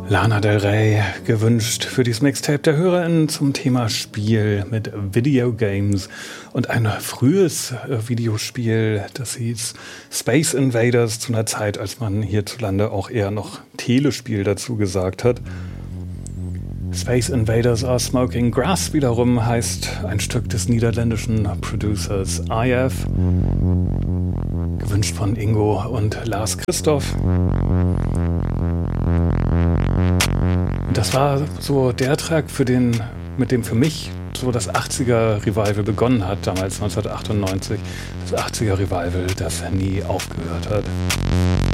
Lana Del Rey gewünscht für dieses Mixtape der HörerInnen zum Thema Spiel mit Videogames und ein frühes Videospiel, das hieß Space Invaders, zu einer Zeit, als man hierzulande auch eher noch Telespiel dazu gesagt hat. Space Invaders Are Smoking Grass wiederum heißt ein Stück des niederländischen Producers IF, gewünscht von Ingo und Lars Christoph. Das war so der Track, mit dem für mich so das 80er-Revival begonnen hat, damals 1998. Das 80er-Revival, das nie aufgehört hat.